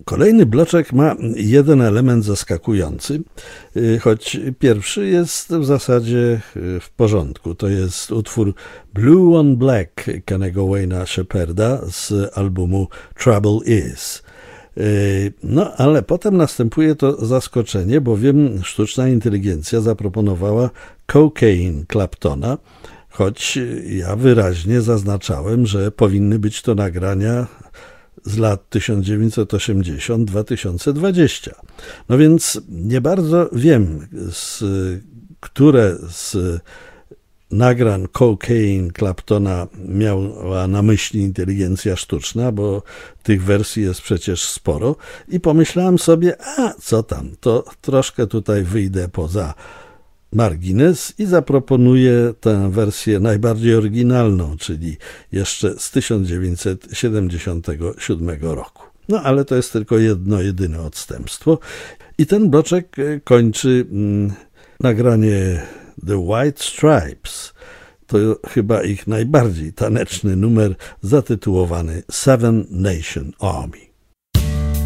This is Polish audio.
Kolejny bloczek ma jeden element zaskakujący, choć pierwszy jest w zasadzie w porządku. To jest utwór Blue on Black Kennego Wayne'a Shepherda z albumu Trouble Is. No, ale potem następuje to zaskoczenie, bowiem sztuczna inteligencja zaproponowała Cocaine Claptona, choć ja wyraźnie zaznaczałem, że powinny być to nagrania z lat 1980-2020. No więc nie bardzo wiem, które z nagrań Cocaine Claptona miała na myśli inteligencja sztuczna, bo tych wersji jest przecież sporo i pomyślałem sobie, co tam, to troszkę tutaj wyjdę poza margines i zaproponuję tę wersję najbardziej oryginalną, czyli jeszcze z 1977 roku. No ale to jest tylko jedno, jedyne odstępstwo. I ten bloczek kończy nagranie The White Stripes. To chyba ich najbardziej taneczny numer zatytułowany Seven Nation Army.